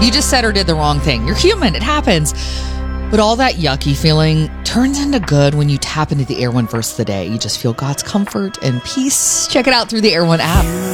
You just said or did the wrong thing. You're human. It happens. But all that yucky feeling turns into good when you tap into the Air One verse of the day. You just feel God's comfort and peace. Check it out through the Air One app.